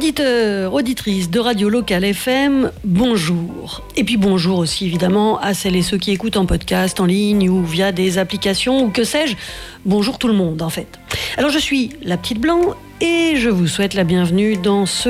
Auditeurs, auditrices de Radio Locale FM, bonjour. Et puis bonjour aussi évidemment à celles et ceux qui écoutent en podcast, en ligne ou via des applications ou que sais-je. Bonjour tout le monde en fait. Alors je suis la Petite Blanc et je vous souhaite la bienvenue dans ce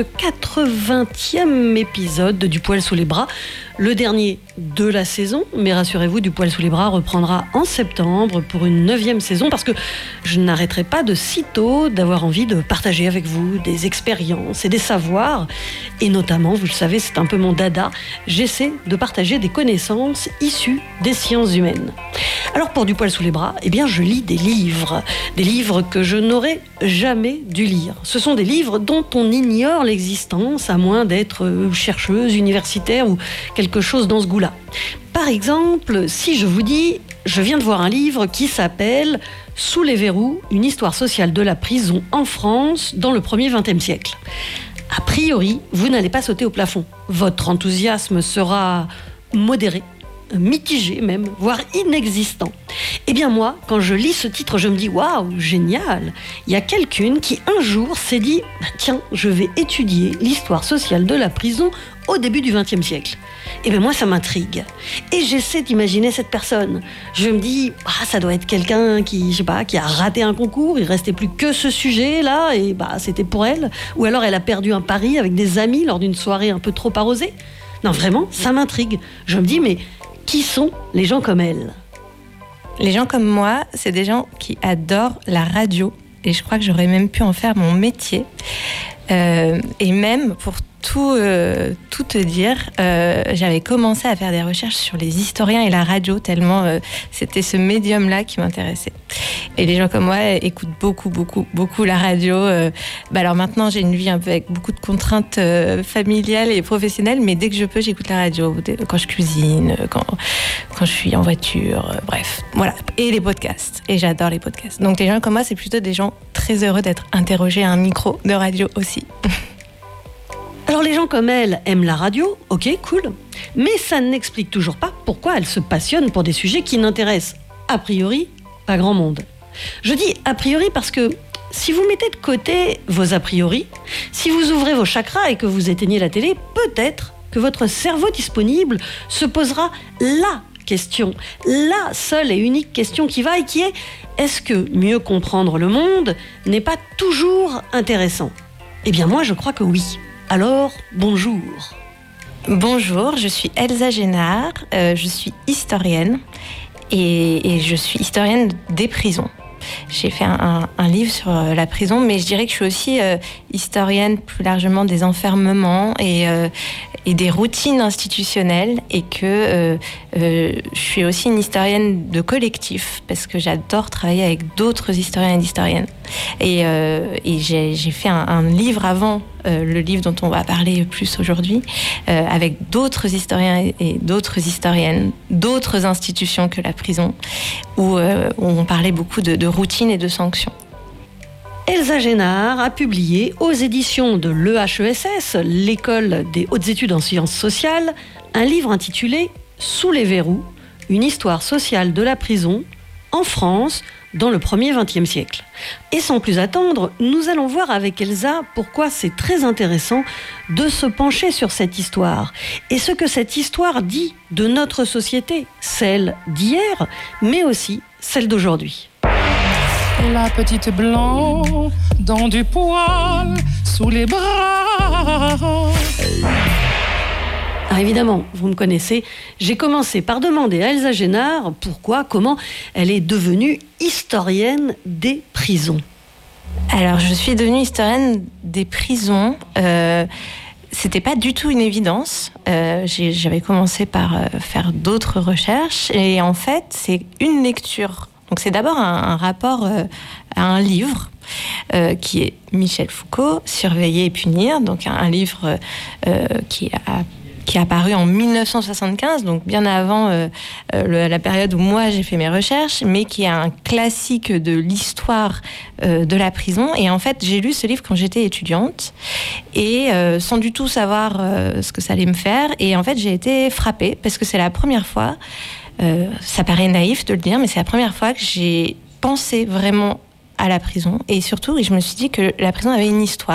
80e épisode de Du Poil sous les bras, le dernier de la saison. Mais rassurez-vous, Du Poil sous les bras reprendra en septembre pour une 9e saison parce que je n'arrêterai pas de sitôt d'avoir envie de partager avec vous des expériences et des savoirs. Et notamment, vous le savez, c'est un peu mon dada, j'essaie de partager des connaissances issues des sciences humaines. Alors pour Du Poil sous les bras, eh bien je lis des livres que je n'aurais jamais dû lire. Ce sont des livres dont on ignore l'existence, à moins d'être chercheuse, universitaire ou quelque chose dans ce goût-là. Par exemple, si je vous dis, je viens de voir un livre qui s'appelle « Sous les verrous, une histoire sociale de la prison en France dans le premier XXe siècle ». A priori, vous n'allez pas sauter au plafond. Votre enthousiasme sera modéré, mitigé même, voire inexistant. Eh bien moi, quand je lis ce titre, je me dis « Waouh, génial !» Il y a quelqu'une qui un jour s'est dit « Tiens, je vais étudier l'histoire sociale de la prison au début du XXe siècle. » Et bien moi, ça m'intrigue. Et j'essaie d'imaginer cette personne. Je me dis « Ça doit être quelqu'un qui, je sais pas, qui a raté un concours, il restait plus que ce sujet-là, et c'était pour elle. Ou alors elle a perdu un pari avec des amis lors d'une soirée un peu trop arrosée. » Non, vraiment, ça m'intrigue. Je me dis « Mais qui sont les gens comme elle ?» Les gens comme moi, c'est des gens qui adorent la radio. Et je crois que j'aurais même pu en faire mon métier. Et même, pour tout te dire, j'avais commencé à faire des recherches sur les historiens et la radio, tellement c'était ce médium-là qui m'intéressait. Et les gens comme moi écoutent beaucoup la radio. Alors maintenant, j'ai une vie un peu avec beaucoup de contraintes familiales et professionnelles, mais dès que je peux, j'écoute la radio. Quand je cuisine, quand je suis en voiture, bref. Voilà. Et les podcasts. Et j'adore les podcasts. Donc les gens comme moi, c'est plutôt des gens très heureux d'être interrogés à un micro de radio aussi. Alors les gens comme elle aiment la radio, ok, cool, mais ça n'explique toujours pas pourquoi elle se passionne pour des sujets qui n'intéressent, a priori, pas grand monde. Je dis a priori parce que si vous mettez de côté vos a priori, si vous ouvrez vos chakras et que vous éteignez la télé, peut-être que votre cerveau disponible se posera la question, la seule et unique question qui va et qui est « Est-ce que mieux comprendre le monde n'est pas toujours intéressant ?» Eh bien moi je crois que oui. Alors, bonjour. Bonjour, je suis Elsa Génard, je suis historienne et je suis historienne des prisons. J'ai fait un livre sur la prison, mais je dirais que je suis aussi historienne plus largement des enfermements et des routines institutionnelles et que je suis aussi une historienne de collectif parce que j'adore travailler avec d'autres historiens et d'historiennes. Et j'ai fait un livre avant le livre dont on va parler plus aujourd'hui, avec d'autres historiens et d'autres historiennes, d'autres institutions que la prison, où on parlait beaucoup de routines et de sanctions. Elsa Génard a publié aux éditions de l'EHESS, l'École des hautes études en sciences sociales, un livre intitulé « Sous les verrous, une histoire sociale de la prison en France dans le premier XXe siècle ». Et sans plus attendre, nous allons voir avec Elsa pourquoi c'est très intéressant de se pencher sur cette histoire et ce que cette histoire dit de notre société, celle d'hier, mais aussi celle d'aujourd'hui. La petite blanc dans du poil sous les bras. Alors évidemment, vous me connaissez, j'ai commencé par demander à Elsa Génard pourquoi, comment elle est devenue historienne des prisons. Alors, je suis devenue historienne des prisons. C'était pas du tout une évidence. J'avais commencé par faire d'autres recherches et en fait, c'est une lecture. Donc c'est d'abord un rapport à un livre qui est Michel Foucault, Surveiller et punir, donc un livre qui est apparu en 1975, donc bien avant la période où moi j'ai fait mes recherches, mais qui est un classique de l'histoire de la prison. Et en fait, j'ai lu ce livre quand j'étais étudiante et sans du tout savoir ce que ça allait me faire. Et en fait, j'ai été frappée parce que c'est la première fois. Ça paraît naïf de le dire, mais c'est la première fois que j'ai pensé vraiment à la prison. Et surtout, je me suis dit que la prison avait une histoire.